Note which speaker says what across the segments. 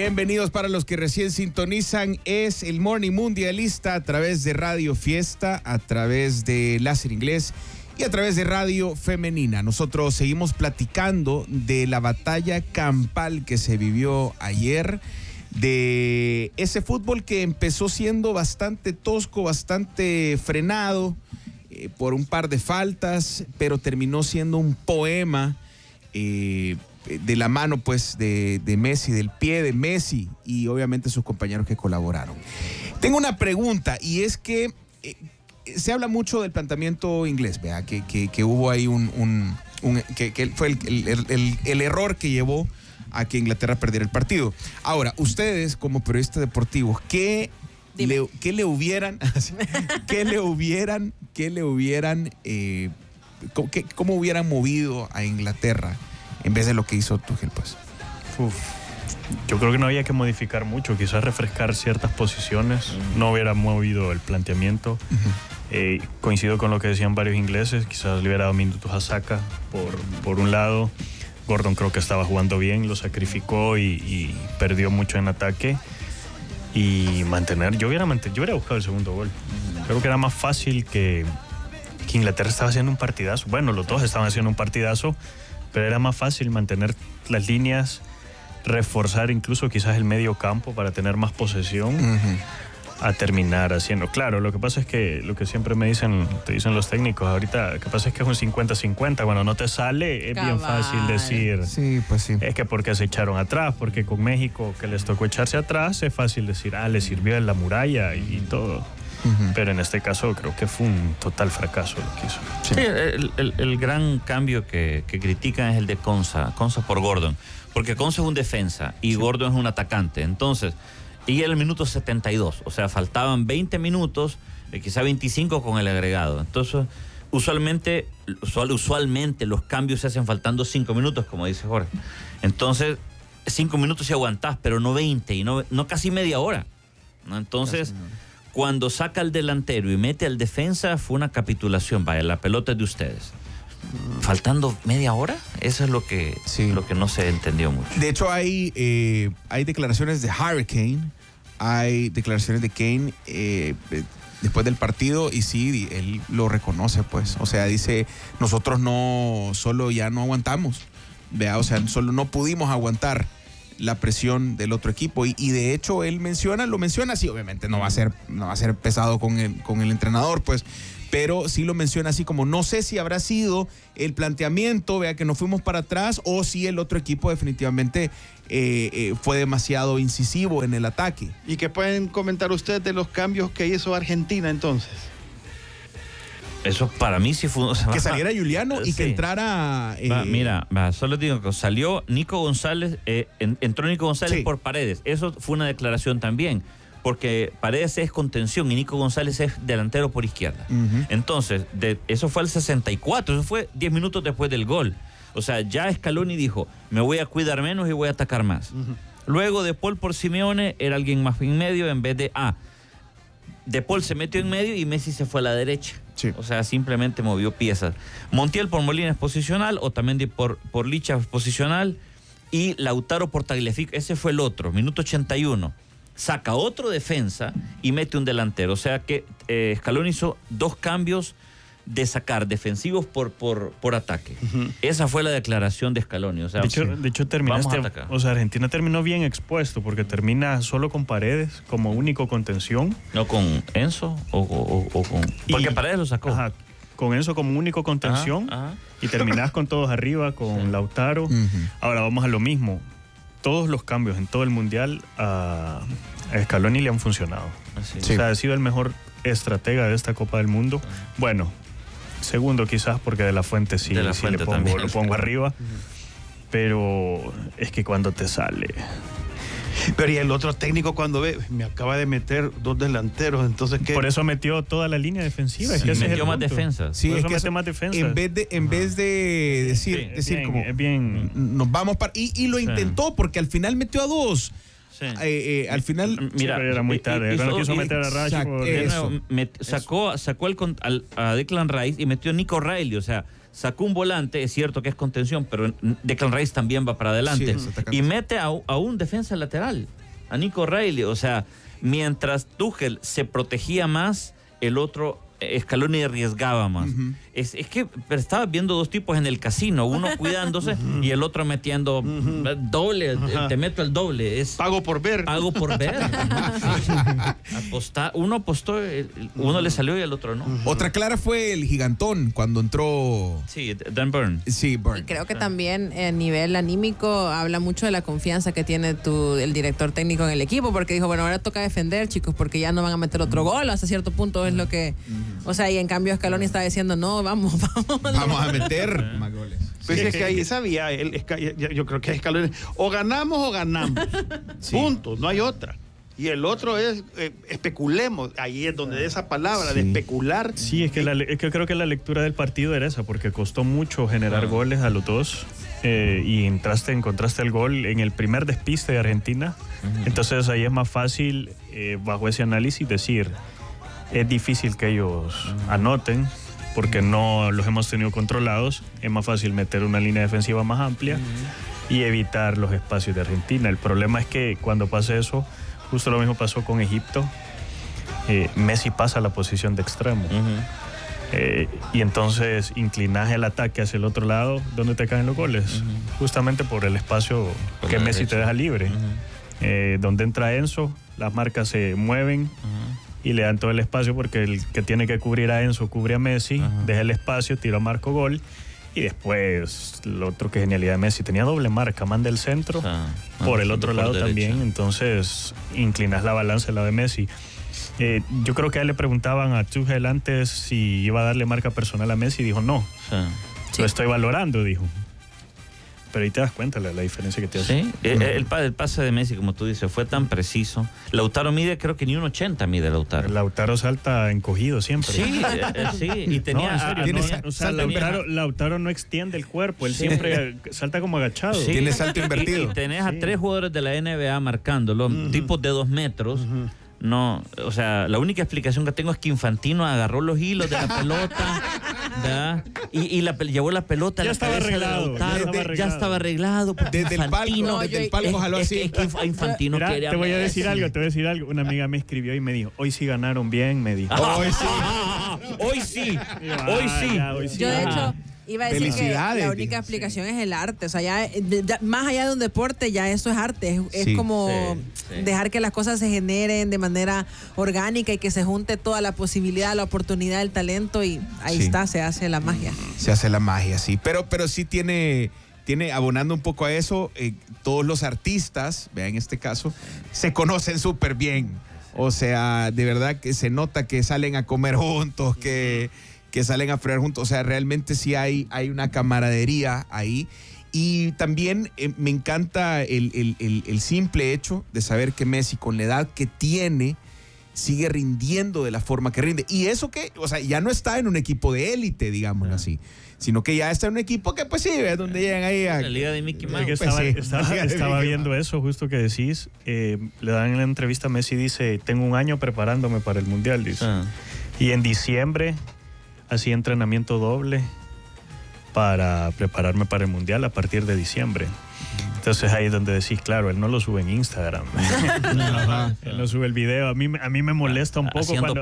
Speaker 1: Bienvenidos para los que recién sintonizan. Es el Morning Mundialista a través de Radio Fiesta, a través de Láser Inglés y a través de Radio Femenina. Nosotros seguimos platicando de la batalla campal que se vivió ayer, de ese fútbol que empezó siendo bastante tosco, bastante frenado por un par de faltas, pero terminó siendo un poema de la mano pues de Messi, del pie de Messi y obviamente sus compañeros que colaboraron. Tengo una pregunta y es que se habla mucho del planteamiento inglés, ¿vea? Que hubo ahí que fue el error que llevó a que Inglaterra perdiera el partido. Ahora, ustedes como periodistas deportivos, ¿cómo hubieran movido a Inglaterra en vez de lo que hizo Tuchel, pues?
Speaker 2: Yo creo que no había que modificar mucho, quizás refrescar ciertas posiciones, no hubiera movido el planteamiento. Coincido con lo que decían varios ingleses, quizás le hubiera dado minutos a Saka por un lado. Gordon creo que estaba jugando bien, lo sacrificó y perdió mucho en ataque. Y yo hubiera buscado el segundo gol. Creo que era más fácil que Inglaterra estaba haciendo un partidazo. Bueno, los dos estaban haciendo un partidazo, pero era más fácil mantener las líneas, reforzar incluso quizás el medio campo para tener más posesión, a terminar haciendo. Claro, lo que pasa es que lo que siempre te dicen los técnicos ahorita, lo que pasa es que es un 50-50, cuando no te sale es bien fácil decir,
Speaker 1: sí, pues sí,
Speaker 2: es que porque se echaron atrás, porque con México que les tocó echarse atrás, es fácil decir, le sirvió en la muralla y todo. Pero en este caso creo que fue un total fracaso lo que hizo.
Speaker 3: Sí, el gran cambio que critican es el de Konsa por Gordon, porque Konsa es un defensa y Gordon es un atacante. Entonces, y el minuto 72, o sea, faltaban 20 minutos, quizá 25 con el agregado. Entonces, usualmente los cambios se hacen faltando 5 minutos, como dice Jorge. Entonces, 5 minutos si aguantás, pero no 20 y no casi media hora, ¿no? Entonces, cuando saca al delantero y mete al defensa, fue una capitulación. Vaya, la pelota es de ustedes. Faltando media hora, eso es lo que no se entendió mucho.
Speaker 1: De hecho, hay declaraciones de Harry Kane, hay declaraciones de Kane después del partido, y sí, él lo reconoce, pues. O sea, dice, nosotros ya no aguantamos, vea, o sea, solo no pudimos aguantar la presión del otro equipo, y de hecho él lo menciona así, obviamente no va a ser pesado con el entrenador, pues, pero sí lo menciona así como, no sé si habrá sido el planteamiento, vea, que nos fuimos para atrás, o si el otro equipo definitivamente fue demasiado incisivo en el ataque.
Speaker 4: ¿Y qué pueden comentar ustedes de los cambios que hizo Argentina entonces?
Speaker 3: Eso para mí sí fue...
Speaker 1: Que saliera Juliano y que entrara...
Speaker 3: solo digo que salió Nico González, entró Nico González por Paredes. Eso fue una declaración también, porque Paredes es contención y Nico González es delantero por izquierda. Entonces, eso fue al 64, eso fue 10 minutos después del gol. O sea, ya Scaloni dijo, me voy a cuidar menos y voy a atacar más. Luego De Paul por Simeone era alguien más en medio en vez de... De Paul se metió en medio y Messi se fue a la derecha. Sí. O sea, simplemente movió piezas. Montiel por Molina es posicional, o también por Licha es posicional, y Lautaro por Tagliafico, ese fue el otro, minuto 81. Saca otro defensa y mete un delantero. O sea que Scaloni hizo 2 cambios de sacar defensivos por ataque. Esa fue la declaración de Scaloni. O sea,
Speaker 2: de hecho Argentina terminó bien expuesto, porque termina solo con Paredes como único contención.
Speaker 3: No con Enzo o con... Porque Paredes lo sacó.
Speaker 2: Con Enzo como único contención. Y terminás con todos arriba, con Lautaro. Ahora vamos a lo mismo. Todos los cambios en todo el Mundial a Scaloni le han funcionado. O sea, ha sido el mejor estratega de esta Copa del Mundo. Bueno, segundo quizás, porque De La Fuente lo pongo arriba. Pero es que cuando te sale...
Speaker 4: Pero y el otro técnico cuando ve, me acaba de meter 2 delanteros, entonces ¿qué?
Speaker 2: Por eso metió toda la línea defensiva. Es que
Speaker 3: metió más defensa.
Speaker 1: Sí, es que mete más defensa. En vez de decir
Speaker 2: bien,
Speaker 1: como
Speaker 2: es bien.
Speaker 1: Nos vamos para... Y lo intentó, porque al final metió a 2. Al final...
Speaker 2: Mira, era muy tarde. Cuando quiso meter a Rashford...
Speaker 3: Sacó a Declan Rice y metió a Nico Reilly. O sea, sacó un volante, es cierto que es contención, pero Declan Rice también va para adelante.
Speaker 1: Sí,
Speaker 3: y mete a un defensa lateral, a Nico Reilly. O sea, mientras Tuchel se protegía más, el otro Scaloni arriesgaba más. Es que estaba viendo dos tipos en el casino, uno cuidándose y el otro metiendo doble, te meto el doble.
Speaker 4: Pago por ver.
Speaker 3: Pago por ver. Uno apostó, uno le salió y el otro no.
Speaker 1: Otra clara fue el gigantón cuando entró.
Speaker 3: Sí, Dan Burn.
Speaker 1: Sí, Burn.
Speaker 5: Y creo que también a nivel anímico habla mucho de la confianza que tiene el director técnico en el equipo, porque dijo, bueno, ahora toca defender, chicos, porque ya no van a meter otro gol, hasta cierto punto es lo que... O sea, y en cambio Scaloni está diciendo, no, vamos
Speaker 1: a meter más goles.
Speaker 4: Pues es que ahí sabía, yo creo que Scaloni, o ganamos. Punto, no hay otra. Y el otro es especulemos, ahí es donde esa palabra de especular.
Speaker 2: Sí, es que creo que la lectura del partido era esa, porque costó mucho generar goles a los dos. Y encontraste el gol en el primer despiste de Argentina. Entonces ahí es más fácil, bajo ese análisis, decir, es difícil que ellos anoten, porque no los hemos tenido controlados. Es más fácil meter una línea defensiva más amplia y evitar los espacios de Argentina. El problema es que cuando pasa eso, justo lo mismo pasó con Egipto, Messi pasa a la posición de extremo. Y entonces inclinas el ataque hacia el otro lado, donde te caen los goles, justamente por el espacio que Messi te deja libre. Donde entra Enzo, las marcas se mueven y le dan todo el espacio, porque el que tiene que cubrir a Enzo cubre a Messi, deja el espacio, tira a Marco, gol. Y después, lo otro que genialidad de Messi, tenía doble marca, manda el centro, por el otro lado también, entonces inclinas la balanza al lado de Messi. Yo creo que a él le preguntaban a Tuchel antes si iba a darle marca personal a Messi, y dijo no, lo estoy valorando, dijo. Pero ahí te das cuenta la diferencia que te hace.
Speaker 3: Sí, el pase de Messi, como tú dices, fue tan preciso. Lautaro mide, creo que ni 1.80 mide Lautaro.
Speaker 2: Lautaro salta encogido siempre.
Speaker 3: Sí, sí, y tenía...
Speaker 2: Lautaro no extiende el cuerpo, él siempre salta como agachado.
Speaker 1: Sí. Tiene salto invertido.
Speaker 3: Y tenés a 3 jugadores de la NBA marcándolo, tipos de 2 metros. No, o sea, la única explicación que tengo es que Infantino agarró los hilos de la pelota, ¿verdad? Y llevó la pelota a la cabeza de Lautaro. Ya estaba arreglado.
Speaker 1: Desde el palco jaló así.
Speaker 3: Es que Infantino quería...
Speaker 2: Te voy a decir algo. Una amiga me escribió y me dijo, hoy sí ganaron bien, me dijo.
Speaker 3: Hoy sí.
Speaker 5: Yo, de hecho... Iba a decir que la única explicación es el arte. O sea, ya más allá de un deporte, ya eso es arte. Es como dejar que las cosas se generen de manera orgánica y que se junte toda la posibilidad, la oportunidad, el talento, y ahí está, se hace la magia.
Speaker 1: Se hace la magia, sí. Pero sí tiene abonando un poco a eso, todos los artistas, vean en este caso, se conocen súper bien. O sea, de verdad que se nota que salen a comer juntos, que salen a fregar juntos. O sea, realmente sí hay una camaradería ahí. Y también me encanta el simple hecho de saber que Messi, con la edad que tiene, sigue rindiendo de la forma que rinde. Y eso que, o sea, ya no está en un equipo de élite, digámoslo así, sino que ya está en un equipo que, pues sí, es donde llegan ahí a...
Speaker 3: La liga de Mickey Mouse.
Speaker 2: Estaba viendo eso, justo que decís. Le dan en la entrevista a Messi, dice, tengo un año preparándome para el Mundial, dice. Y en diciembre hacía entrenamiento doble para prepararme para el Mundial a partir de diciembre. Entonces ahí es donde decís, claro, él no lo sube en Instagram. Él no sube el video. A mí me molesta un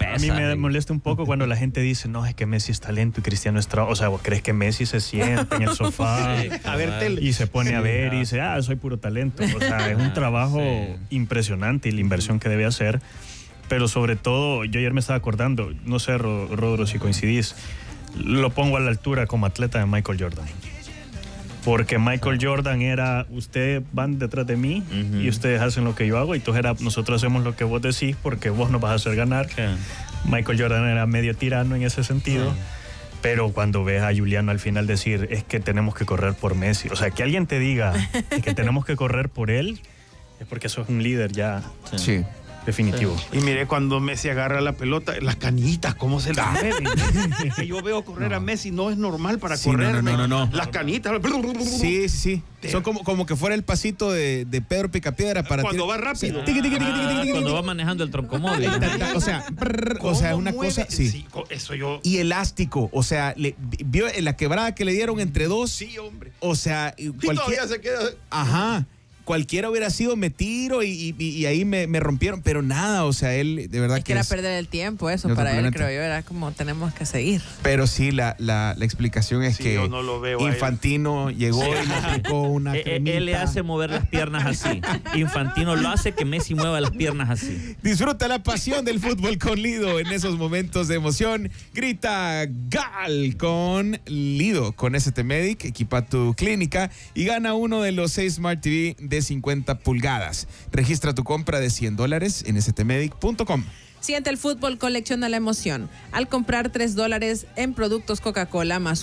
Speaker 2: poco cuando la gente dice, no, es que Messi es talento y Cristiano es trabajo. O sea, ¿vos crees que Messi se sienta en el sofá
Speaker 4: a ver tele
Speaker 2: y se pone a ver y dice, soy puro talento? O sea, es un trabajo impresionante y la inversión que debe hacer. Pero sobre todo, yo ayer me estaba acordando, no sé, Rodro, si coincidís, lo pongo a la altura como atleta de Michael Jordan. Porque Michael Jordan era, ustedes van detrás de mí y ustedes hacen lo que yo hago, y nosotros hacemos lo que vos decís porque vos nos vas a hacer ganar. Michael Jordan era medio tirano en ese sentido, pero cuando ves a Juliano al final decir, es que tenemos que correr por Messi, o sea, que alguien te diga que tenemos que correr por él, es porque sos un líder ya.
Speaker 1: Sí.
Speaker 2: Definitivo.
Speaker 4: Y mire, cuando Messi agarra la pelota, las canitas, ¿cómo se las mueven? Es que yo veo correr a Messi, no es normal para correr.
Speaker 1: No.
Speaker 4: Las canitas.
Speaker 1: Sí. Son como que fuera el pasito de Pedro Picapiedra para
Speaker 4: cuando va rápido.
Speaker 3: Cuando va manejando el troncomóvil.
Speaker 1: O sea, es una cosa. Sí.
Speaker 4: Eso yo.
Speaker 1: Y elástico, o sea, vio la quebrada que le dieron entre dos.
Speaker 4: Sí, hombre.
Speaker 1: O sea,
Speaker 4: todavía se queda.
Speaker 1: Ajá. Cualquiera hubiera sido me tiro y ahí me rompieron, pero nada, o sea, él de verdad que
Speaker 5: era perder el tiempo eso para él, creo yo, era como tenemos que seguir.
Speaker 1: Pero sí, la explicación es que
Speaker 4: no lo veo
Speaker 1: Infantino llegó y le aplicó una cremita.
Speaker 3: Él le hace mover las piernas así. Infantino lo hace que Messi mueva las piernas así.
Speaker 1: Disfruta la pasión del fútbol con Lido en esos momentos de emoción. Grita GAL con Lido, con ST Medic, equipa tu clínica y gana uno de los 6 Smart TV de 50 pulgadas. Registra tu compra de $100 en stmedic.com.
Speaker 5: Siente el fútbol, colecciona la emoción. Al comprar $3 en productos Coca-Cola más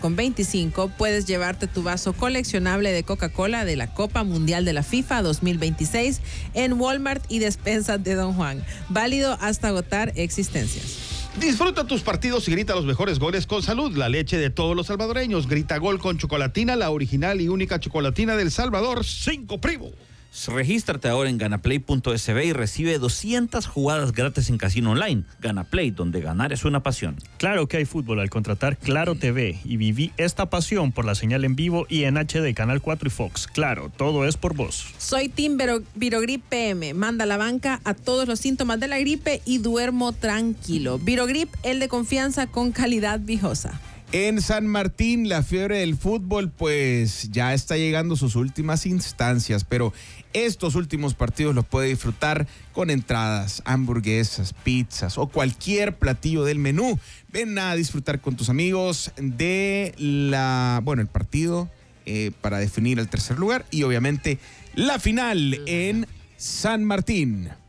Speaker 5: $1.25, puedes llevarte tu vaso coleccionable de Coca-Cola de la Copa Mundial de la FIFA 2026 en Walmart y despensas de Don Juan. Válido hasta agotar existencias.
Speaker 4: Disfruta tus partidos y grita los mejores goles con Salud, la leche de todos los salvadoreños. Grita gol con Chocolatina, la original y única chocolatina del Salvador, 5 Primo.
Speaker 3: Regístrate ahora en ganaplay.sb y recibe 200 jugadas gratis en casino online. Ganaplay, donde ganar es una pasión.
Speaker 2: Claro que hay fútbol al contratar Claro TV y viví esta pasión por la señal en vivo y en HD, Canal 4 y Fox. Claro, todo es por vos.
Speaker 5: Soy Team Virogrip PM. Manda a la banca a todos los síntomas de la gripe y duermo tranquilo. Virogrip, el de confianza con calidad viejosa.
Speaker 1: En San Martín, la fiebre del fútbol, pues ya está llegando a sus últimas instancias, pero estos últimos partidos los puede disfrutar con entradas, hamburguesas, pizzas o cualquier platillo del menú. Ven a disfrutar con tus amigos de el partido para definir el tercer lugar y obviamente la final en San Martín.